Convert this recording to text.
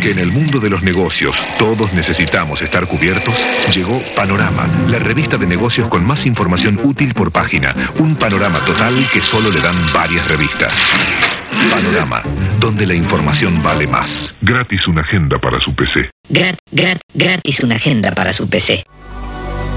Porque en el mundo de los negocios todos necesitamos estar cubiertos, llegó Panorama, la revista de negocios con más información útil por página. Un panorama total que solo le dan varias revistas. Panorama, donde la información vale más. Gratis una agenda para su PC. Gratis una agenda para su PC.